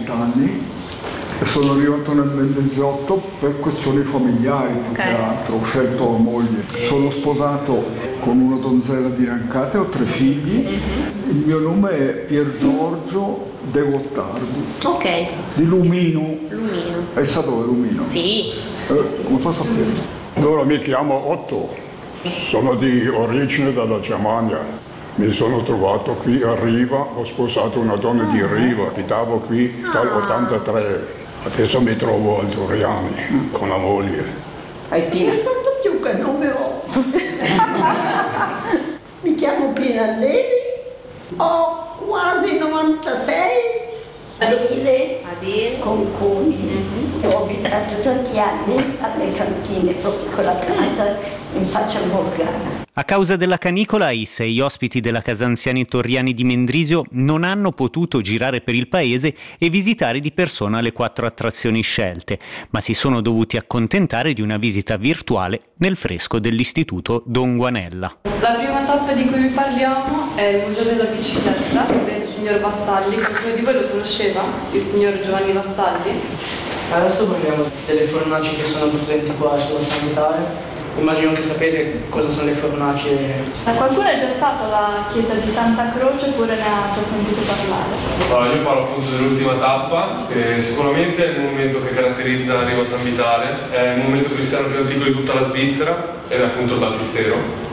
40 anni e sono arrivato nel Mendrisiotto per questioni familiari, più che altro. Ho scelto moglie. Sono sposato con una donzella di Rancate, ho 3 figli. Il mio nome è Pier Giorgio De Gottardi. Di Lumino. Hai stato dove Lumino? Sì. Come fa a sapere? Allora mi chiamo Otto, sono di origine dalla Germania. Mi sono trovato qui a Riva, ho sposato una donna di Riva, abitavo qui dal 83. Adesso mi trovo a Giuriani con la moglie. Hai Pina? Non ricordo più che nome ho. Mi chiamo Pina Levi, ho quasi 96. Adele Conconi. Ho abitato tanti anni alle Cantine, proprio con la casa in faccia Morgana. A causa della canicola, i 6 ospiti della Casa Anziani Torriani di Mendrisio non hanno potuto girare per il paese e visitare di persona le 4 attrazioni scelte, ma si sono dovuti accontentare di una visita virtuale nel fresco dell'Istituto Don Guanella. La prima tappa di cui vi parliamo è il Museo della Bicicletta del signor Vassalli. Qualcuno di voi lo conosceva? Il signor Giovanni Vassalli? Adesso parliamo delle fornaci che sono presenti qua sulla sanitaria. Immagino che sapete cosa sono le fornaci. Qualcuno è già stato alla chiesa di Santa Croce oppure ne ha già sentito parlare? Allora, io parlo appunto dell'ultima tappa, che sicuramente è il monumento che caratterizza Riva San Vitale, è il monumento cristiano più antico di tutta la Svizzera ed è appunto il Battistero.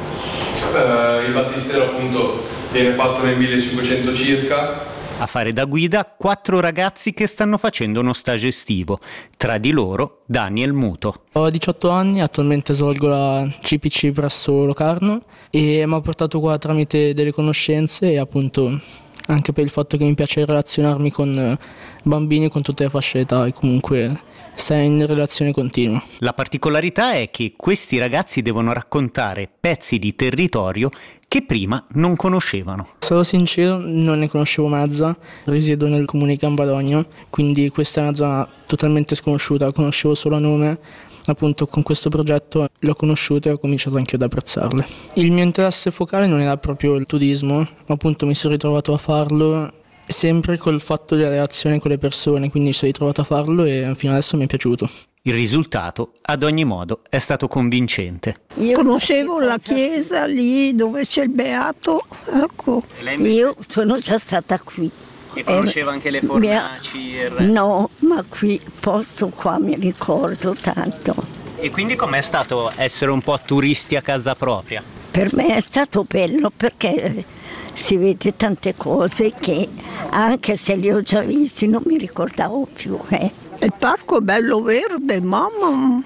Il Battistero appunto viene fatto nel 1500 circa. A fare da guida 4 ragazzi che stanno facendo uno stage estivo, tra di loro Daniel Muto. Ho 18 anni, attualmente svolgo la CPC presso Locarno e mi ha portato qua tramite delle conoscenze e appunto anche per il fatto che mi piace relazionarmi con bambini con tutte le fasce d'età e comunque stai in relazione continua. La particolarità è che questi ragazzi devono raccontare pezzi di territorio che prima non conoscevano. Sarò sincero, non ne conoscevo mezza, risiedo nel comune di Campagno, quindi questa è una zona totalmente sconosciuta, conoscevo solo a nome, appunto con questo progetto l'ho conosciuta e ho cominciato anche ad apprezzarle. Il mio interesse focale non era proprio il turismo, ma appunto mi sono ritrovato a farlo sempre col fatto della relazione con le persone, quindi mi sono ritrovato a farlo e fino adesso mi è piaciuto. Il risultato, ad ogni modo, è stato convincente. Io conoscevo la chiesa lì dove c'è il Beato, ecco. Io sono già stata qui. E conosceva anche le fornaci e il resto? No, ma qui, posto qua, mi ricordo tanto. E quindi com'è stato essere un po' turisti a casa propria? Per me è stato bello perché si vede tante cose che anche se li ho già visti non mi ricordavo più. Il parco è bello verde, mamma,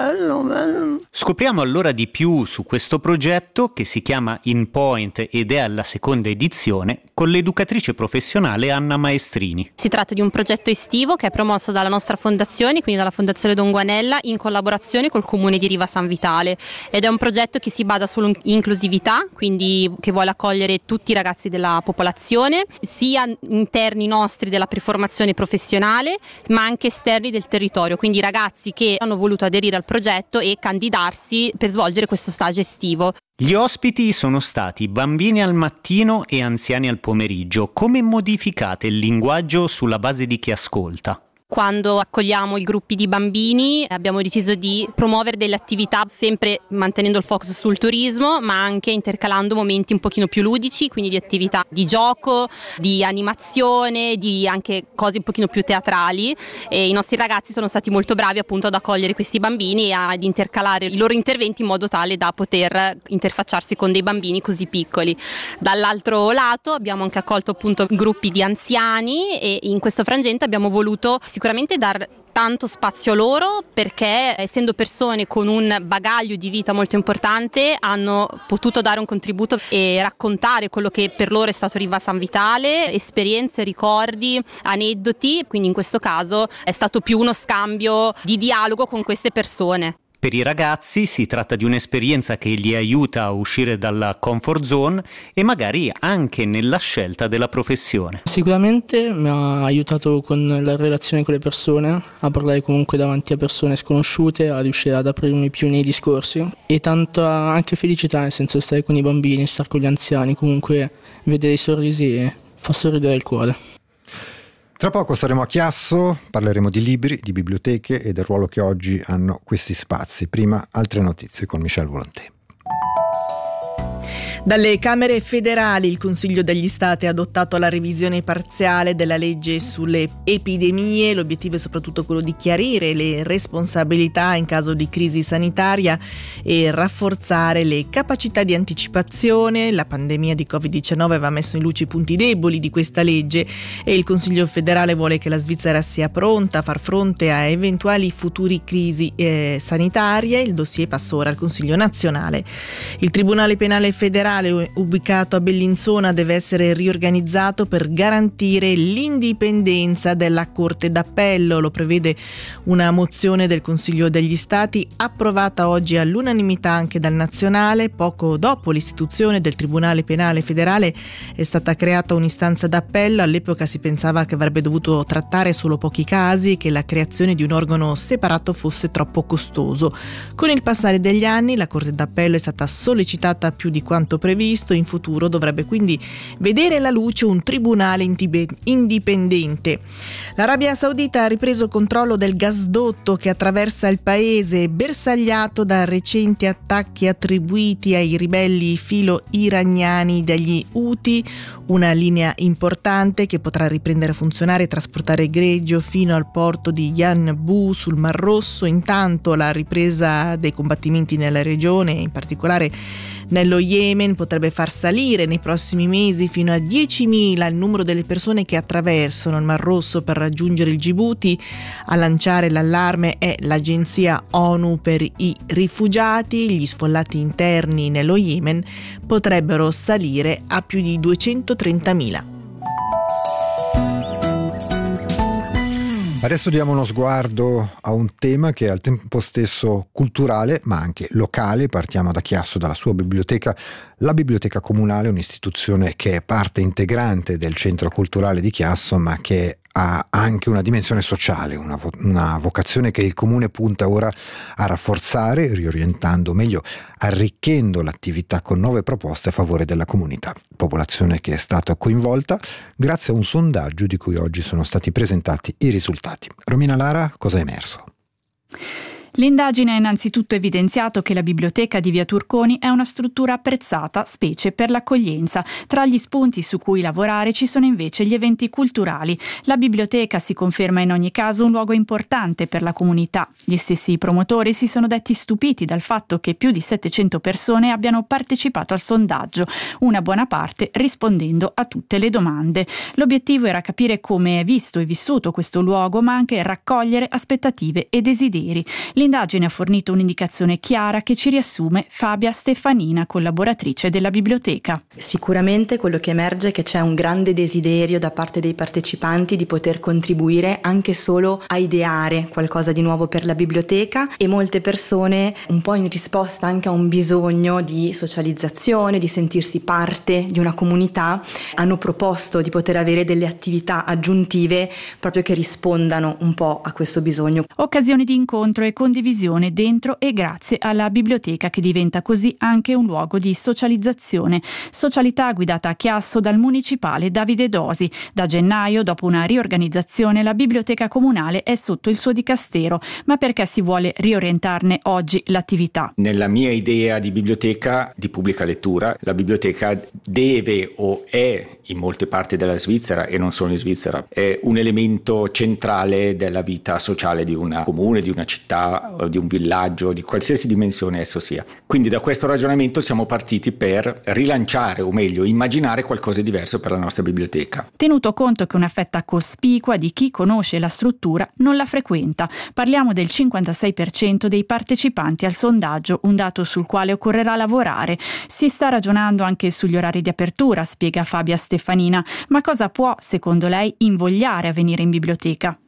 bello. Scopriamo allora di più su questo progetto che si chiama In Point ed è alla 2ª edizione con l'educatrice professionale Anna Maestrini. Si tratta di un progetto estivo che è promosso dalla nostra fondazione, quindi dalla Fondazione Don Guanella, in collaborazione col Comune di Riva San Vitale, ed è un progetto che si basa sull'inclusività, quindi che vuole accogliere tutti i ragazzi della popolazione, sia interni nostri della preformazione professionale, ma anche esterni del territorio, quindi ragazzi che hanno voluto aderire al progetto e candidarsi per svolgere questo stage estivo. Gli ospiti sono stati bambini al mattino e anziani al pomeriggio. Come modificate il linguaggio sulla base di chi ascolta? Quando accogliamo i gruppi di bambini abbiamo deciso di promuovere delle attività sempre mantenendo il focus sul turismo, ma anche intercalando momenti un pochino più ludici, quindi di attività di gioco, di animazione, di anche cose un pochino più teatrali, e i nostri ragazzi sono stati molto bravi appunto ad accogliere questi bambini e ad intercalare i loro interventi in modo tale da poter interfacciarsi con dei bambini così piccoli. Dall'altro lato abbiamo anche accolto appunto gruppi di anziani e in questo frangente abbiamo voluto sicuramente dar tanto spazio loro perché essendo persone con un bagaglio di vita molto importante hanno potuto dare un contributo e raccontare quello che per loro è stato Riva San Vitale, esperienze, ricordi, aneddoti, quindi in questo caso è stato più uno scambio di dialogo con queste persone. Per i ragazzi si tratta di un'esperienza che li aiuta a uscire dalla comfort zone e magari anche nella scelta della professione. Sicuramente mi ha aiutato con la relazione con le persone, a parlare comunque davanti a persone sconosciute, a riuscire ad aprirmi più nei discorsi e tanta anche felicità, nel senso di stare con i bambini, stare con gli anziani, comunque vedere i sorrisi fa sorridere il cuore. Tra poco saremo a Chiasso, parleremo di libri, di biblioteche e del ruolo che oggi hanno questi spazi. Prima altre notizie con Michel Volonté. Dalle Camere federali il Consiglio degli Stati ha adottato la revisione parziale della legge sulle epidemie. L'obiettivo è soprattutto quello di chiarire le responsabilità in caso di crisi sanitaria e rafforzare le capacità di anticipazione. La pandemia di Covid-19 aveva messo in luce i punti deboli di questa legge e il Consiglio federale vuole che la Svizzera sia pronta a far fronte a eventuali futuri crisi sanitarie. Il dossier passa ora al Consiglio nazionale. Il Tribunale Penale Federale ubicato a Bellinzona deve essere riorganizzato per garantire l'indipendenza della Corte d'Appello. Lo prevede una mozione del Consiglio degli Stati approvata oggi all'unanimità anche dal Nazionale. Poco dopo l'istituzione del Tribunale Penale Federale è stata creata un'istanza d'appello. All'epoca si pensava che avrebbe dovuto trattare solo pochi casi e che la creazione di un organo separato fosse troppo costoso. Con il passare degli anni la Corte d'Appello è stata sollecitata più di quanto previsto. In futuro dovrebbe quindi vedere la luce un tribunale indipendente. L'Arabia Saudita ha ripreso controllo del gasdotto che attraversa il paese, bersagliato da recenti attacchi attribuiti ai ribelli filo-iraniani degli Houthi, una linea importante che potrà riprendere a funzionare e trasportare greggio fino al porto di Yanbu sul Mar Rosso. Intanto la ripresa dei combattimenti nella regione, in particolare nello Yemen, potrebbe far salire nei prossimi mesi fino a 10.000 il numero delle persone che attraversano il Mar Rosso per raggiungere il Djibouti. A lanciare l'allarme è l'Agenzia ONU per i rifugiati. Gli sfollati interni nello Yemen potrebbero salire a più di 230.000. Adesso diamo uno sguardo a un tema che è al tempo stesso culturale ma anche locale. Partiamo da Chiasso, dalla sua biblioteca. La biblioteca comunale è un'istituzione che è parte integrante del centro culturale di Chiasso, ma che ha anche una dimensione sociale, una vocazione che il comune punta ora a rafforzare, riorientando, meglio arricchendo l'attività con nuove proposte a favore della comunità, popolazione che è stata coinvolta grazie a un sondaggio di cui oggi sono stati presentati i risultati. Romina Lara, cosa è emerso? L'indagine ha innanzitutto evidenziato che la biblioteca di Via Turconi è una struttura apprezzata, specie per l'accoglienza. Tra gli spunti su cui lavorare ci sono invece gli eventi culturali. La biblioteca si conferma in ogni caso un luogo importante per la comunità. Gli stessi promotori si sono detti stupiti dal fatto che più di 700 persone abbiano partecipato al sondaggio, una buona parte rispondendo a tutte le domande. L'obiettivo era capire come è visto e vissuto questo luogo, ma anche raccogliere aspettative e desideri. L'indagine ha fornito un'indicazione chiara che ci riassume Fabia Stefanina, collaboratrice della biblioteca. Sicuramente quello che emerge è che c'è un grande desiderio da parte dei partecipanti di poter contribuire anche solo a ideare qualcosa di nuovo per la biblioteca, e molte persone, un po' in risposta anche a un bisogno di socializzazione, di sentirsi parte di una comunità, hanno proposto di poter avere delle attività aggiuntive proprio che rispondano un po' a questo bisogno. Occasioni di incontro e condivisione dentro e grazie alla biblioteca, che diventa così anche un luogo di socializzazione. Socialità guidata a Chiasso dal municipale Davide Dosi. Da gennaio, dopo una riorganizzazione, la biblioteca comunale è sotto il suo dicastero. Ma perché si vuole riorientarne oggi l'attività? Nella mia idea di biblioteca di pubblica lettura, la biblioteca deve o è in molte parti della Svizzera, e non solo in Svizzera, è un elemento centrale della vita sociale di un comune, di una città, di un villaggio, di qualsiasi dimensione esso sia. Quindi da questo ragionamento siamo partiti per rilanciare, o meglio immaginare qualcosa di diverso per la nostra biblioteca. Tenuto conto che una fetta cospicua di chi conosce la struttura non la frequenta. Parliamo del 56% dei partecipanti al sondaggio, un dato sul quale occorrerà lavorare. Si sta ragionando anche sugli orari di apertura, spiega Fabia Stefanina. Ma cosa può, secondo lei, invogliare a venire in biblioteca?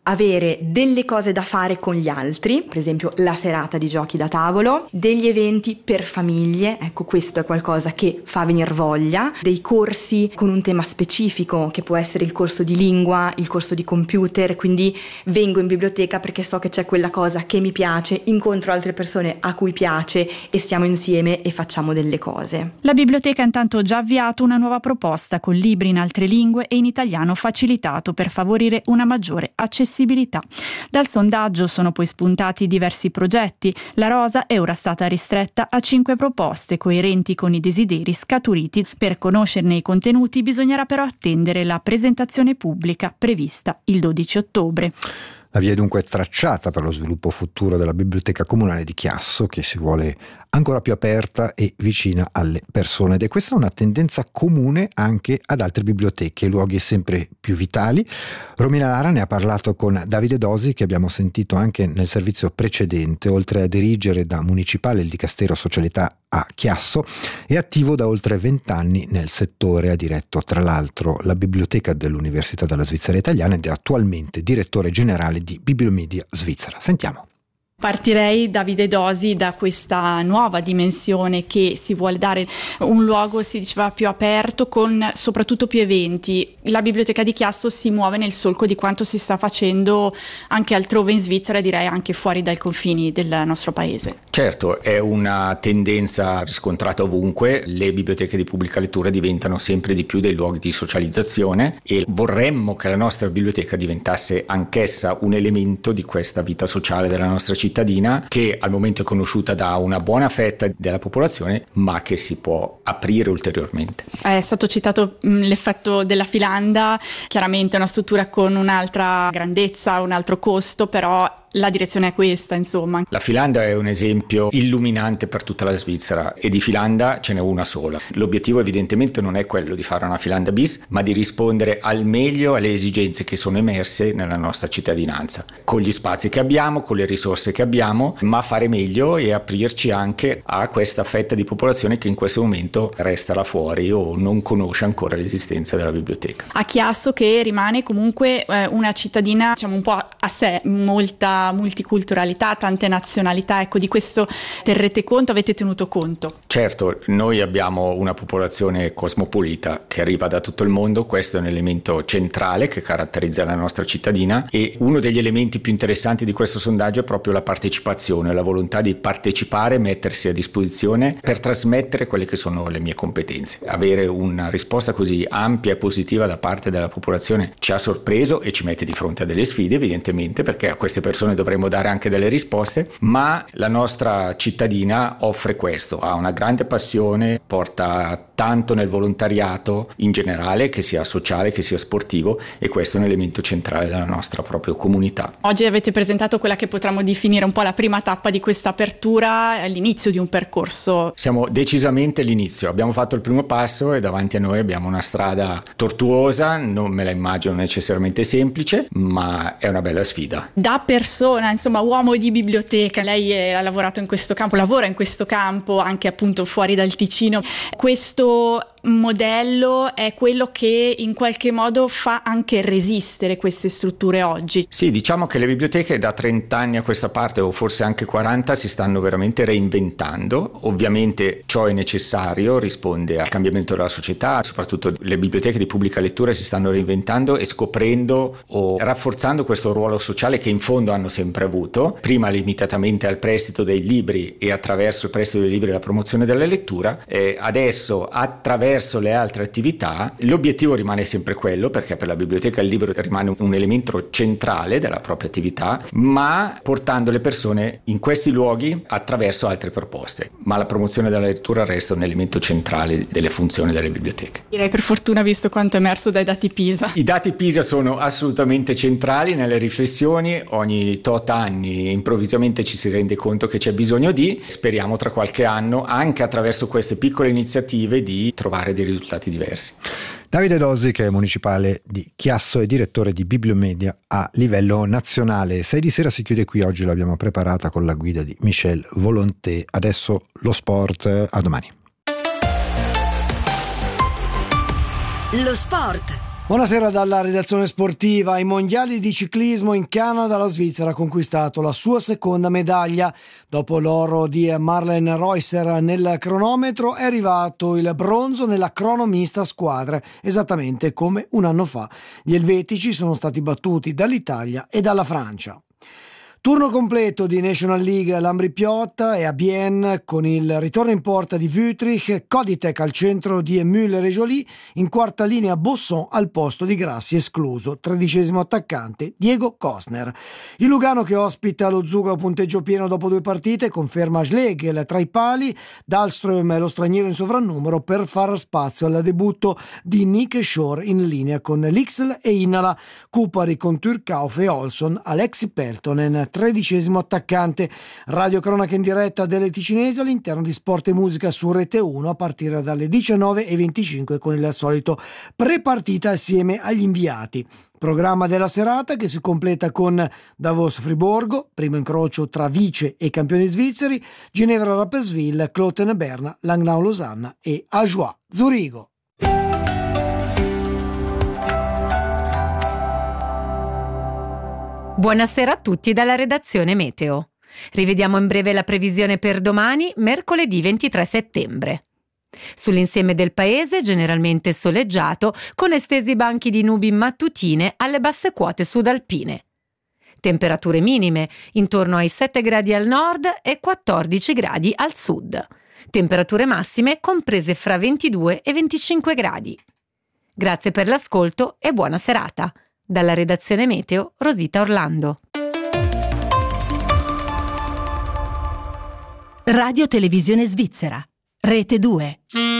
avere delle cose da fare con gli altri, per esempio la serata di giochi da tavolo, degli eventi per famiglie, ecco questo è qualcosa che fa venir voglia, dei corsi con un tema specifico che può essere il corso di lingua, il corso di computer, quindi vengo in biblioteca perché so che c'è quella cosa che mi piace, incontro altre persone a cui piace e stiamo insieme e facciamo delle cose. La biblioteca ha intanto già avviato una nuova proposta con libri in altre lingue e in italiano facilitato per favorire una maggiore accessibilità. Dal sondaggio sono poi spuntati diversi progetti. La rosa è ora stata ristretta a 5 proposte coerenti con i desideri scaturiti. Per conoscerne i contenuti bisognerà però attendere la presentazione pubblica prevista il 12 ottobre. La via è dunque tracciata per lo sviluppo futuro della Biblioteca Comunale di Chiasso, che si vuole ancora più aperta e vicina alle persone, ed è questa una tendenza comune anche ad altre biblioteche, luoghi sempre più vitali. Romina Lara ne ha parlato con Davide Dosi, che abbiamo sentito anche nel servizio precedente. Oltre a dirigere da municipale il Dicastero Socialità a Chiasso, è attivo da oltre 20 anni nel settore, ha diretto tra l'altro la biblioteca dell'Università della Svizzera Italiana ed è attualmente direttore generale di Bibliomedia Svizzera. Sentiamo. Partirei, Davide Dosi, da questa nuova dimensione che si vuole dare, un luogo, si diceva, più aperto, con soprattutto più eventi. La biblioteca di Chiasso si muove nel solco di quanto si sta facendo anche altrove in Svizzera, direi anche fuori dai confini del nostro paese. Certo, è una tendenza riscontrata ovunque. Le biblioteche di pubblica lettura diventano sempre di più dei luoghi di socializzazione e vorremmo che la nostra biblioteca diventasse anch'essa un elemento di questa vita sociale della nostra cittadina, che al momento è conosciuta da una buona fetta della popolazione, ma che si può aprire ulteriormente. È stato citato l'effetto della Filanda, chiaramente una struttura con un'altra grandezza, un altro costo, però la direzione è questa, insomma. La Filanda è un esempio illuminante per tutta la Svizzera e di Filanda ce n'è una sola. L'obiettivo evidentemente non è quello di fare una Filanda bis, ma di rispondere al meglio alle esigenze che sono emerse nella nostra cittadinanza, con gli spazi che abbiamo, con le risorse che abbiamo, ma fare meglio e aprirci anche a questa fetta di popolazione che in questo momento resta là fuori o non conosce ancora l'esistenza della biblioteca. A Chiasso, che rimane comunque una cittadina, diciamo, un po' a sé, molta multiculturalità, tante nazionalità, ecco, di questo terrete conto, avete tenuto conto? Certo, noi abbiamo una popolazione cosmopolita che arriva da tutto il mondo, questo è un elemento centrale che caratterizza la nostra cittadina e uno degli elementi più interessanti di questo sondaggio è proprio la partecipazione, la volontà di partecipare, mettersi a disposizione per trasmettere quelle che sono le mie competenze. Avere una risposta così ampia e positiva da parte della popolazione ci ha sorpreso e ci mette di fronte a delle sfide, evidentemente, perché a queste persone dovremo dare anche delle risposte, ma la nostra cittadina offre questo, ha una grande passione, porta tanto nel volontariato in generale, che sia sociale, che sia sportivo, e questo è un elemento centrale della nostra propria comunità. Oggi avete presentato quella che potremmo definire un po' la prima tappa di questa apertura, l'inizio di un percorso. Siamo decisamente all'inizio, abbiamo fatto il primo passo e davanti a noi abbiamo una strada tortuosa, non me la immagino necessariamente semplice, ma è una bella sfida. Da persona, insomma, uomo di biblioteca, lei ha lavorato in questo campo, lavora in questo campo anche appunto fuori dal Ticino. Questo modello è quello che in qualche modo fa anche resistere queste strutture oggi. Sì, diciamo che le biblioteche da 30 anni a questa parte, o forse anche 40, si stanno veramente reinventando. Ovviamente ciò è necessario, risponde al cambiamento della società, soprattutto le biblioteche di pubblica lettura si stanno reinventando e scoprendo o rafforzando questo ruolo sociale che in fondo hanno sempre avuto, prima limitatamente al prestito dei libri e attraverso il prestito dei libri e la promozione della lettura, adesso attraverso le altre attività. L'obiettivo rimane sempre quello, perché per la biblioteca il libro rimane un elemento centrale della propria attività, ma portando le persone in questi luoghi attraverso altre proposte, ma la promozione della lettura resta un elemento centrale delle funzioni delle biblioteche. Direi per fortuna, visto quanto è emerso dai dati PISA. I dati PISA sono assolutamente centrali nelle riflessioni, ogni tot anni improvvisamente ci si rende conto che c'è bisogno speriamo tra qualche anno, anche attraverso queste piccole iniziative, di trovare dei risultati diversi. Davide Dosi, che è municipale di Chiasso e direttore di Bibliomedia a livello nazionale. 6 di sera si chiude qui, oggi l'abbiamo preparata con la guida di Michel Volonté. Adesso lo sport, a domani. Lo sport. Buonasera dalla redazione sportiva. Ai mondiali di ciclismo in Canada la Svizzera ha conquistato la sua seconda medaglia. Dopo l'oro di Marlen Reusser nel cronometro è arrivato il bronzo nella cronomista a squadre, esattamente come un anno fa. Gli elvetici sono stati battuti dall'Italia e dalla Francia. Turno completo di National League Lambri-Piotta e a Bienne con il ritorno in porta di Wütrich, Koditek al centro di Müller e Joly, in quarta linea Bosson al posto di Grassi escluso, 13° attaccante Diego Kostner. Il Lugano che ospita lo Zugo a punteggio pieno dopo 2 partite conferma Schlegel tra i pali, Dahlström è lo straniero in sovrannumero per far spazio al debutto di Nick Shore in linea con Lixl e Innala, Kupari con Türkauf e Olson, Alexi Peltonen 13° attaccante. Radio cronaca in diretta delle ticinesi all'interno di Sport e Musica su Rete 1 a partire dalle 19:25 con il solito pre-partita assieme agli inviati. Programma della serata che si completa con Davos Friburgo, primo incrocio tra vice e campioni svizzeri, Ginevra Rapperswil, Cloten Berna, Langnau Losanna e Ajoie Zurigo. Buonasera a tutti dalla redazione Meteo. Rivediamo in breve la previsione per domani, mercoledì 23 settembre. Sull'insieme del paese generalmente soleggiato, con estesi banchi di nubi mattutine alle basse quote sudalpine. Temperature minime intorno ai 7 gradi al nord e 14 gradi al sud. Temperature massime comprese fra 22 e 25 gradi. Grazie per l'ascolto e buona serata. Dalla redazione Meteo, Rosita Orlando. Radio Televisione Svizzera, Rete 2.